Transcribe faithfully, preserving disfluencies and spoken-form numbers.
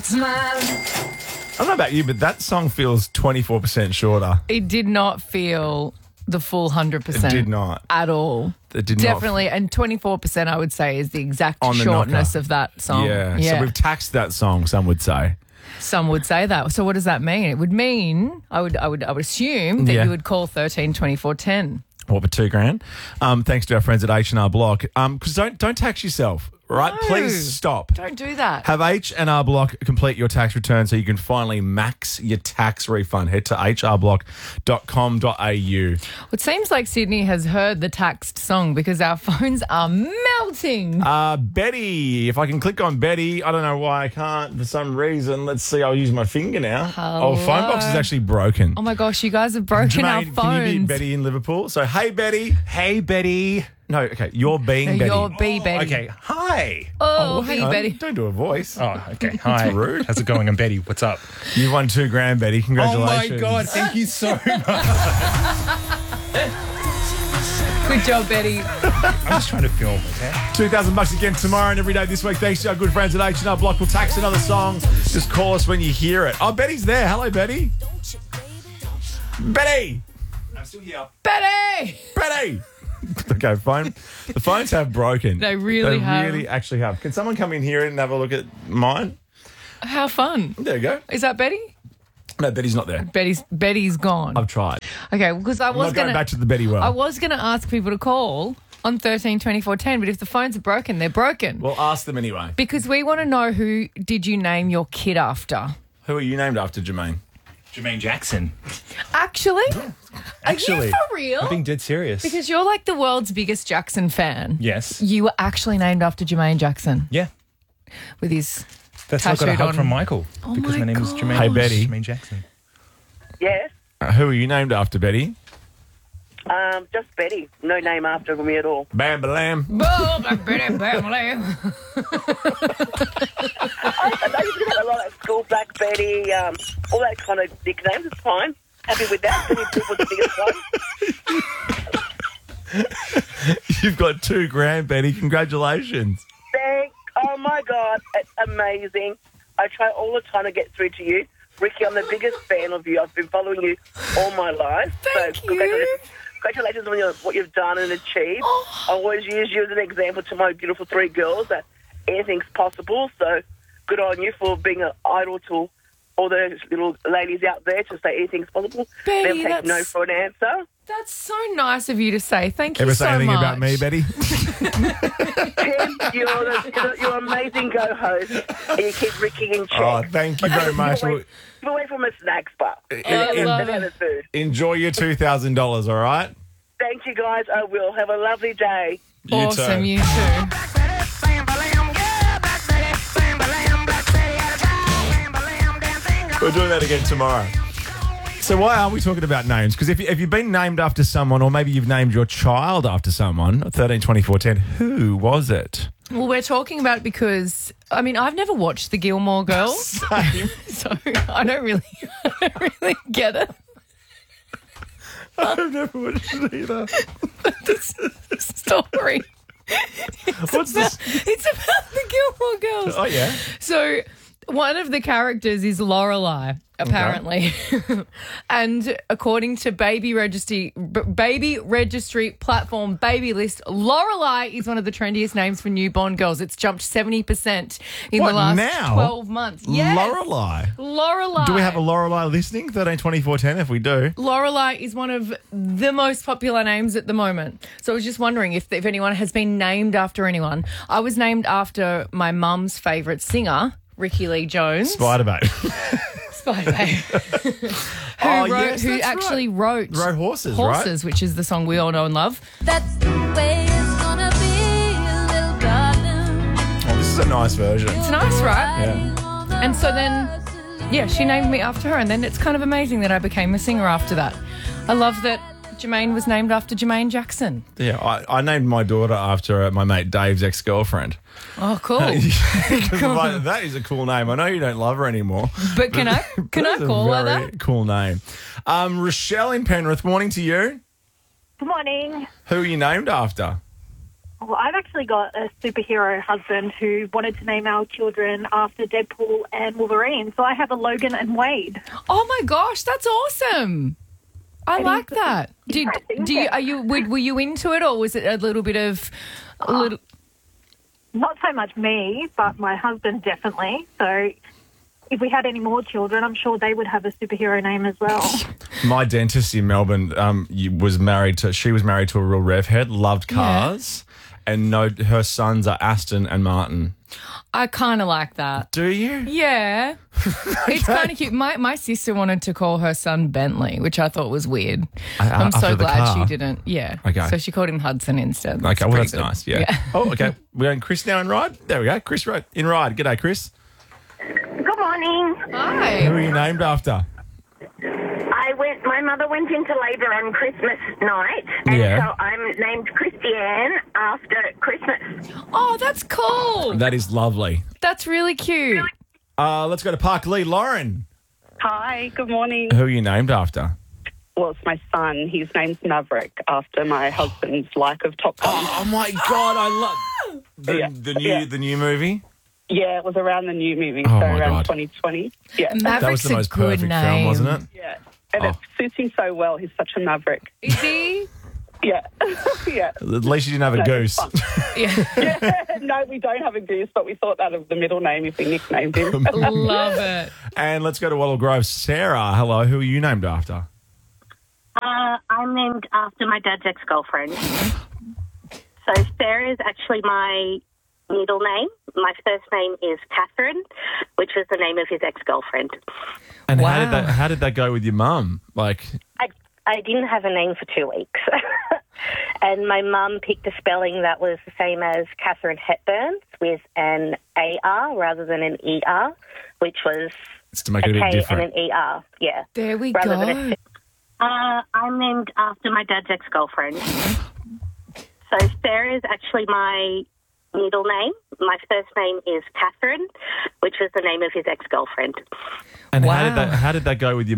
Smile. I don't know about you, but that song feels twenty-four percent shorter. It did not feel the full one hundred percent. It did not. At all. It did Definitely. not. And twenty-four percent, I would say, is the exact On the shortness knocker. of that song. Yeah. So we've taxed that song, some would say. Some would say that. So what does that mean? It would mean, I would I would, I would assume that Yeah. you would call thirteen twenty-four ten. What, for two grand? Um, thanks to our friends at H and R Block. Um, because don't don't tax yourself, right? No. Please stop. Don't do that. Have H and R Block complete your tax return so you can finally max your tax refund. Head to h r block dot com dot a u. It seems like Sydney has heard the taxed song because our phones are melting. Uh, Betty, if I can click on Betty, I don't know why I can't for some reason. Let's see, I'll use my finger now. Hello. Oh, phone box is actually broken. Oh my gosh, you guys have broken our Jermaine, phones. can you be Betty in Liverpool? So, hey, Betty. Hey, Betty. No, okay, you're being No, Betty. you're B, Betty. Okay, hi. Oh, hang hey, on. Betty. Don't do a voice. Oh, okay, hi. rude. How's it going? I'm Betty. What's up? You won two grand, Betty. Congratulations. Oh, my God. Thank you so much. Good job, Betty. I'm just trying to film, okay? two thousand bucks again tomorrow and every day this week. Thanks to our good friends at H and R Block. We'll tax another song. Just call us when you hear it. Oh, Betty's there. Hello, Betty. Betty. I'm still here. Betty! Betty. Okay, phone. The phones have broken. They really they have. really actually have. Can someone come in here and have a look at mine? How fun. There you go. Is that Betty? No, Betty's not there. Betty's Betty's gone. I've tried. Okay, because I I'm was not going gonna back to the Betty well. I was gonna ask people to call on thirteen twenty-four ten, but if the phones are broken, they're broken. Well, ask them anyway. Because we want to know who did you name your kid after? Who are you named after, Jermaine? Jermaine Jackson. Actually? Actually. Are you for real? I'm being dead serious. Because you're like the world's biggest Jackson fan. Yes. You were actually named after Jermaine Jackson Yeah. with his That's how I got a tattooed hug on- from Michael. Oh because my my, name is gosh. Jermaine, Hey, Betty. Jermaine Jackson. Yes, Uh, who are you named after, Betty? um, just Betty. No name after me at all. Bam, balam. Oh, my Betty family. I know you have a lot at school, Black Betty, um, all that kind of nicknames. It's fine. Happy with that. Betty Boop was the biggest one. You've got two grand, Betty. Congratulations. Thank. Oh my God, it's amazing. I try all the time to get through to you, Ricky. I'm the biggest fan of you. I've been following you all my life. Thank so you. Congratulations, congratulations on your, what you've done and achieved. Oh. I always use you as an example to my beautiful three girls that anything's possible. So good on you for being an idol to all those little ladies out there to say anything's possible. Betty, They'll take that's- no for an answer. That's so nice of you to say. Thank Ever you say so anything much. about me, Betty? Tim, you're, the, you're an amazing go-host, and you keep Ricky in check. Oh, thank you very much. Keep away, keep away from a snacks bar. In- I in- love And it. other food. enjoy your two thousand dollars, all right? Thank you, guys. I will. Have a lovely day. You Awesome, too. you too. We're doing that again tomorrow. So why are we talking about names? Because if, you, if you've been named after someone, or maybe you've named your child after someone, thirteen twenty-four ten, who was it? Well, we're talking about it because, I mean, I've never watched the Gilmore Girls, Same. so I don't really, I don't really get it. I've never watched it either. This story. What's this? It's about the Gilmore Girls. Oh, yeah. So one of the characters is Lorelai, apparently. And according to baby registry b- baby registry platform Baby List, Lorelai is one of the trendiest names for newborn girls. It's jumped seventy percent in What, the last now? twelve months. Yes. Lorelai. Lorelai. Do we have a Lorelai listening? thirteen twenty-four ten if we do. Lorelai is one of the most popular names at the moment. So I was just wondering if, if anyone has been named after anyone. I was named after my mum's favourite singer, Ricky Lee Jones. Spider-Bait. Spider-Man. who Oh, wrote, yes, who that's actually wrote Wrote Horses, right? Horses, which is the song we all know and love. That's the way it's gonna be, little darling. Oh, this is a nice version. It's nice, right? Yeah. And so then, yeah, she named me after her, and then it's kind of amazing that I became a singer after that. I love that Jermaine was named after Jermaine Jackson. Yeah, I, I named my daughter after uh, my mate Dave's ex-girlfriend. Oh, cool. Because I'm like, that is a cool name. I know you don't love her anymore. But can I can I That is a call her very that? cool name. Um, Rochelle in Penrith, morning to you. Good morning. Who are you named after? Well, I've actually got a superhero husband who wanted to name our children after Deadpool and Wolverine. So I have a Logan and Wade. Oh my gosh, that's awesome. I like that. Did do you are you were, were you into it, or was it a little bit of a little? Not so much me, but my husband definitely. So if we had any more children, I'm sure they would have a superhero name as well. My dentist in Melbourne um, you- was married to, she was married to a real rev head, loved cars, and no, her sons are Aston and Martin. I kind of like that. Do you? Yeah, it's kind of cute. My my sister wanted to call her son Bentley, which I thought was weird. Uh, I'm after so the glad car? she didn't. Yeah. Okay. So she called him Hudson instead. Okay, It's well, pretty that's good. nice, yeah. Oh, okay. We're going Chris now in Ride? There we go. Chris Ride, in Ride. G'day, Chris. Good morning. Hi. Who are you named after? I went. My mother went into labour on Christmas night, and Yeah. so I'm named Christiane after Christmas. Oh, that's cool. That is lovely. That's really cute. Uh, let's go to Park Lee. Lauren. Hi, good morning. Who are you named after? Well, it's my son. His name's Maverick, after my husband's like of Top Gun. Oh, my God, I love the, Yeah. the new Yeah. the new movie. Yeah, it was around the new movie, Oh, so my around God. twenty twenty. Yeah, Maverick's That was the a most good perfect name. film, wasn't it? yeah. And Oh. it suits him so well. He's such a maverick. Is he? Yeah, yeah. At least you didn't have a No, goose. it's fun. Yeah. No, we don't have a goose, but we thought that of the middle name if we nicknamed him. Love it. And let's go to Wattle Grove. Sarah, hello. Who are you named after? Uh, I'm named after my dad's ex-girlfriend. So Sarah is actually my middle name. My first name is Catherine, which was the name of his ex-girlfriend. And how Wow. did that how did that go with your mum? Like, I, I didn't have a name for two weeks. And my mum picked a spelling that was the same as Catherine Hepburn with an A R rather than an E R, which was it's to make a it a bit K and different. an E R. Yeah. There we Rather go. than a Uh, I'm named after my dad's ex-girlfriend. So Sarah is actually my middle name. My first name is Catherine, which was the name of his ex-girlfriend. And how Wow. did that how did that go with your